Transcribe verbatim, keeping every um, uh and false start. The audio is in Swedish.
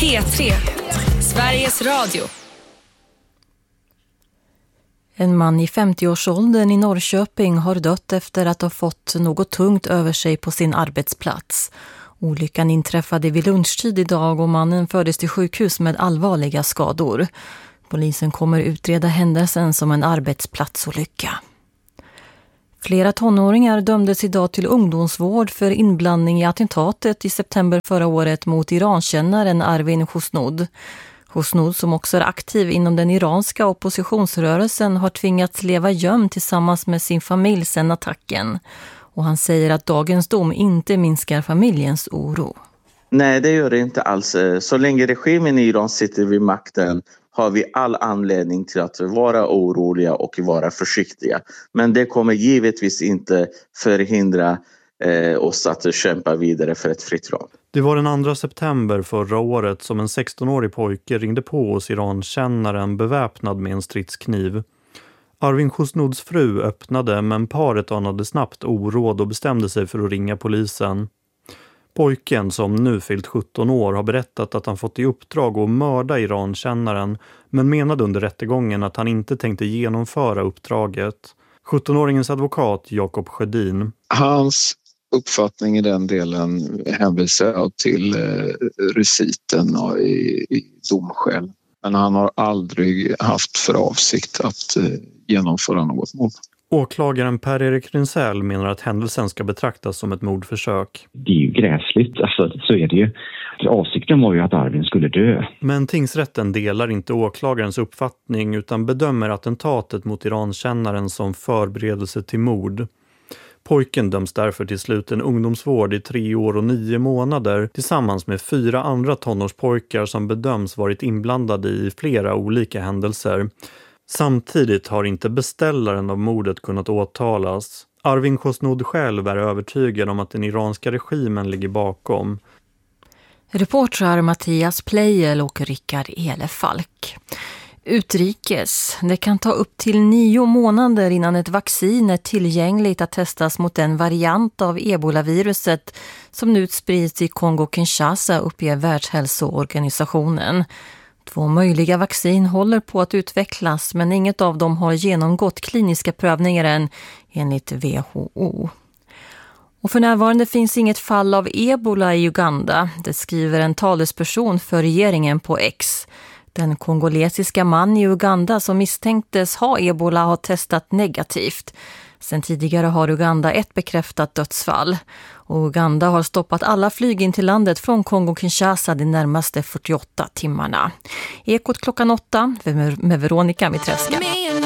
P tre, Sveriges Radio. En man i femtioårsåldern i Norrköping har dött efter att ha fått något tungt över sig på sin arbetsplats. Olyckan inträffade vid lunchtid idag och mannen fördes till sjukhus med allvarliga skador. Polisen kommer utreda händelsen som en arbetsplatsolycka. Flera tonåringar dömdes idag till ungdomsvård för inblandning i attentatet i september förra året mot Irankännaren Arvin Khosnoud. Khosnoud, som också är aktiv inom den iranska oppositionsrörelsen, har tvingats leva gömd tillsammans med sin familj sedan attacken. Och han säger att dagens dom inte minskar familjens oro. Nej, det gör det inte alls. Så länge regimen i Iran sitter vid makten har vi all anledning till att vara oroliga och vara försiktiga. Men det kommer givetvis inte förhindra eh, oss att kämpa vidare för ett fritt Iran. Det var den andra september förra året som en sextonårig pojke ringde på hos Irankännaren beväpnad med en stridskniv. Arvin Khosnouds fru öppnade, men paret anade snabbt oråd och bestämde sig för att ringa polisen. Pojken, som nu fyllt sjutton år, har berättat att han fått i uppdrag att mörda Irankännaren, men menade under rättegången att han inte tänkte genomföra uppdraget. sjuttonåringens advokat Jakob Sjödin. Hans uppfattning i den delen hänvisar jag till eh, reciten och i, i domskäl. Men han har aldrig haft för avsikt att eh, genomföra något mord. Åklagaren Per-Erik Rynsell menar att händelsen ska betraktas som ett mordförsök. Det är ju gräsligt, alltså, så är det ju. Avsikten var ju att Arvin skulle dö. Men tingsrätten delar inte åklagarens uppfattning utan bedömer attentatet mot Irankännaren som förberedelse till mord. Pojken döms därför till slut en ungdomsvård i tre år och nio månader tillsammans med fyra andra tonårspojkar som bedöms varit inblandade i flera olika händelser. Samtidigt har inte beställaren av mordet kunnat åtalas. Arvin Khosnoud själv är övertygad om att den iranska regimen ligger bakom. Reportrar Mattias Pleijel och Rickard Elefalk. Utrikes. Det kan ta upp till nio månader innan ett vaccin är tillgängligt att testas mot en variant av ebolaviruset som nu sprids i Kongo-Kinshasa, uppger Världshälsoorganisationen. Två möjliga vaccin håller på att utvecklas, men inget av dem har genomgått kliniska prövningar än, enligt W H O. Och för närvarande finns inget fall av ebola i Uganda, det skriver en talesperson för regeringen på X. Den kongolesiska man i Uganda som misstänktes ha ebola har testat negativt. Sen tidigare har Uganda ett bekräftat dödsfall. Och Uganda har stoppat alla flyg in till landet från Kongo-Kinshasa de närmaste fyrtioåtta timmarna. Ekot klockan åtta med Veronica Mitreska.